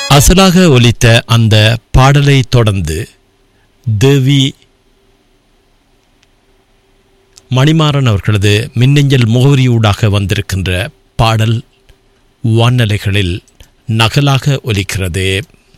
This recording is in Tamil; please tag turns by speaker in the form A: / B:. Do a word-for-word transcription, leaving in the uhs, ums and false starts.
A: அசலாக ஒலித்த அந்த பாடலை தொடர்ந்து தேவி மணிமாறன் அவர்களது மின்னஞ்சல் முகவரியூடாக வந்திருக்கின்ற பாடல் வானலைகளில் நகலாக ஒலிக்கிறது.